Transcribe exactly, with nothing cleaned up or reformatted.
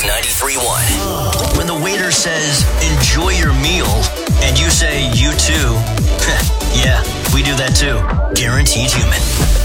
ninety-three point one. When the waiter says, enjoy your meal, and you say, you too, yeah, we do that too. Guaranteed Human.